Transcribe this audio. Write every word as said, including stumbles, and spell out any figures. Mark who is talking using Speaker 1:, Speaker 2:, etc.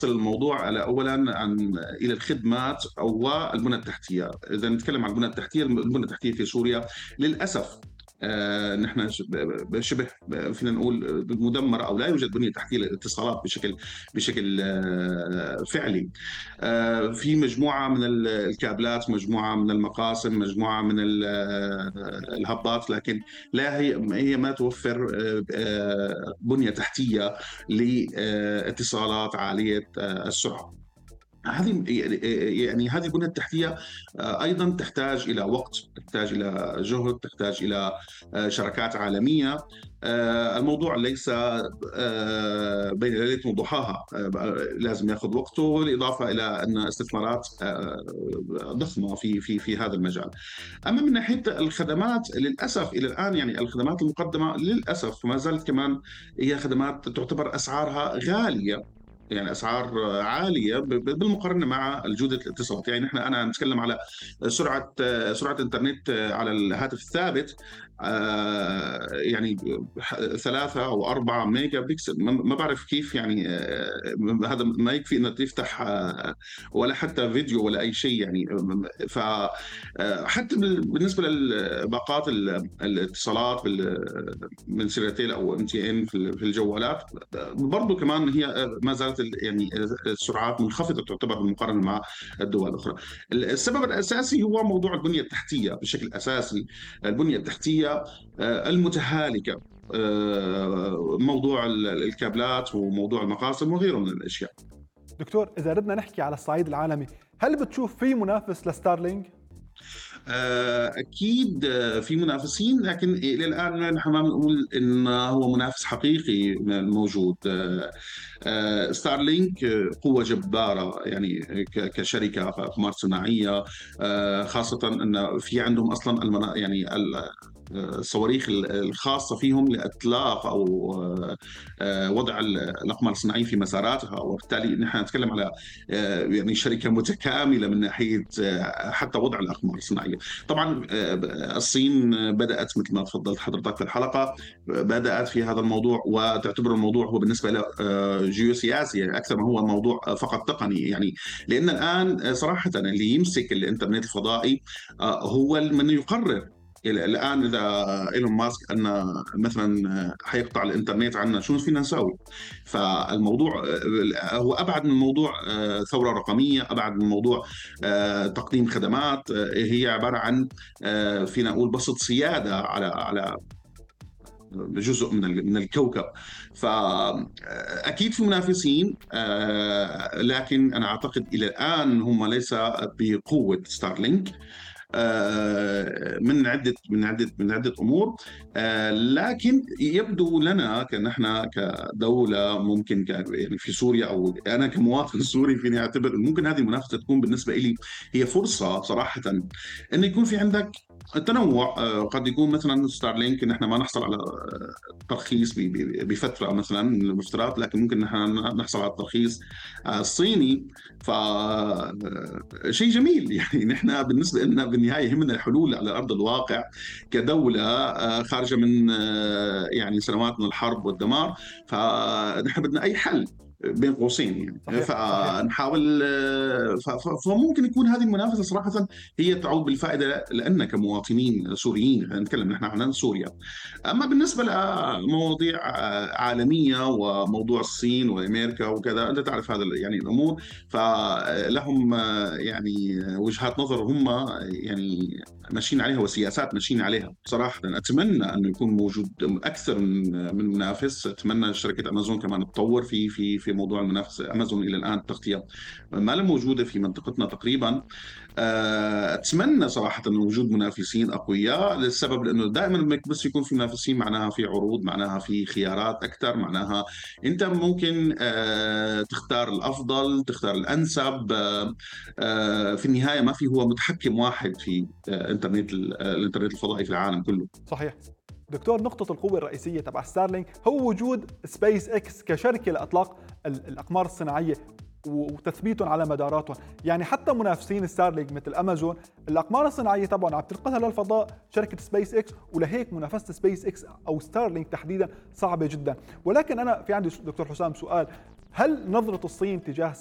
Speaker 1: الموضوع على أولا عن إلى الخدمات أو البنى التحتية. إذا نتكلم عن البنى التحتية، البنى التحتية في سوريا للأسف آه، نحن شبه فينا نقول مدمرة، أو لا يوجد بنية تحتية للاتصالات بشكل بشكل آه، فعلي. آه، في مجموعة من الكابلات، مجموعة من المقاسم، مجموعة من ال- آه، الهبات، لكن لا هي هي ما توفر آه، آه، بنية تحتية لاتصالات عالية آه، السرعة. هذه يعني هذه البنية التحتية آه، أيضا تحتاج إلى وقت، تحتاج إلى جهد، تحتاج إلى آه، شراكات عالمية. آه، الموضوع ليس آه، بين ليلة وضحاها، آه، لازم يأخذ وقته، بالإضافة إلى أن استثمارات آه، ضخمة في في في هذا المجال. أما من ناحية الخدمات، للأسف إلى الآن يعني الخدمات المقدمة للأسف ما زالت كمان هي خدمات تعتبر أسعارها غالية، يعني اسعار عاليه ب- ب- بالمقارنه مع جوده الاتصالات. يعني نحن انا نتكلم على سرعه سرعه انترنت على الهاتف الثابت، آه، يعني ثلاثة أو أربعة ميجا بكسل، ما ما بعرف كيف يعني، آه، هذا ما يكفي أنك تفتح آه، ولا حتى فيديو ولا أي شيء يعني. فحتى بالنسبة للباقات ال- الاتصالات بال- من سيرتيل أو ام تي ان في في الجوالات، برضو كمان هي ما زالت ال- يعني السرعات منخفضة تعتبر بالمقارنة مع الدول الأخرى. السبب الأساسي هو موضوع البنية التحتية بشكل أساسي، البنية التحتية آه، المتهالكة، آه، موضوع ال- الكابلات وموضوع المقاصم وغيره من الأشياء.
Speaker 2: دكتور، إذا ردنا نحكي على الصعيد العالمي، هل بتشوف في منافس لستارلينك؟
Speaker 1: آه، أكيد آه، في منافسين، لكن إلى الآن نحن ما بنقول إن هو منافس حقيقي موجود. آه، آه، ستارلينك آه، قوة جبارة يعني، ك- كشركة أقمار صناعية، آه، خاصة أن في عندهم أصلا المنا يعني ال- الصواريخ الخاصة فيهم لإطلاق أو آه، آه، وضع الأقمار الصناعية في مساراتها. وبالتالي نحن نتكلم على آه، يعني شركة متكاملة من ناحية آه، حتى وضع الأقمار الصناعية. طبعا آه، الصين بدأت مثل ما تفضلت حضرتك في الحلقة، بدأت في هذا الموضوع وتعتبر الموضوع هو بالنسبة له آه، جيوسياسي يعني أكثر ما هو موضوع آه، فقط تقني يعني. لأن الآن آه، صراحة اللي يمسك الإنترنت الفضائي آه، هو من يقرر. الان اذا ايلون ماسك ان مثلا حيقطع الانترنت عنا، شو فينا نساوي؟ فالموضوع آه، هو ابعد من موضوع آه، ثوره رقميه، ابعد من موضوع آه، تقديم خدمات. آه، هي عباره عن آه، فينا نقول بسط سياده على على جزء من ال- من الكوكب. فاكيد في منافسين، آه، لكن انا اعتقد الى الان هم ليس بقوه ستارلينك، آه، من عده من عده من عده امور. آه، لكن يبدو لنا كنحن كدوله ممكن ك يعني في سوريا، او انا كمواطن سوري فيني اعتبر ممكن هذه المنافسه تكون بالنسبه لي هي فرصه صراحه، انه يكون في عندك التنوع. آه، قد يكون مثلا ستارلينك نحن ما نحصل على آه، ترخيص ب- ب- بفتره مثلا من المفترض، لكن ممكن نحن نحصل على الترخيص آه، الصيني. ف آه، شيء جميل يعني. نحن بالنسبه لنا بالنهايه يهمنا الحلول على ارض الواقع كدوله آه، خارجه من آه، يعني سنوات من الحرب والدمار. فنحن بدنا اي حل بين قوسين يعني،
Speaker 2: صحيح صحيح.
Speaker 1: فنحاول آه، ف- ف- فممكن يكون هذه المنافسه صراحه هي تعود بالفائده لنا كمواطنين سوريين، خلينا نتكلم نحن عن سوريا. اما بالنسبه لمواضيع آه، عالميه وموضوع الصين وامريكا وكذا، انت تعرف هذا يعني الامور، فلهم آه، يعني وجهات نظر هم يعني ماشيين عليها، وسياسات ماشيين عليها. بصراحه اتمنى انه يكون موجود اكثر من من منافس. اتمنى شركه امازون كمان تطور في في في موضوع المنافسه. امازون الى الان التغطيه ما لها موجوده في منطقتنا تقريبا. آه، اتمنى صراحه انه وجود منافسين اقوياء، للسبب لانه دائما لما بس يكون في منافسين معناها في عروض، معناها في خيارات اكثر، معناها انت ممكن آه، تختار الافضل، تختار الانسب. آه، آه، في النهايه ما في هو متحكم واحد في آه، انترنت ال- آه، الانترنت الفضائي في العالم كله.
Speaker 2: صحيح. دكتور، نقطة القوة الرئيسية تبع ستارلينك هو وجود سبيس اكس كشركة لإطلاق ال- الأقمار الصناعية و- وتثبيتهم على مداراتهم. يعني حتى منافسين ستارلينك مثل أمازون الأقمار الصناعية تبعهم عم تنقلها للفضاء شركة سبيس اكس، ولهيك منافسة سبيس اكس أو ستارلينك تحديدا صعبة جدا. ولكن أنا في عندي دكتور حسام سؤال، هل نظرة الصين تجاه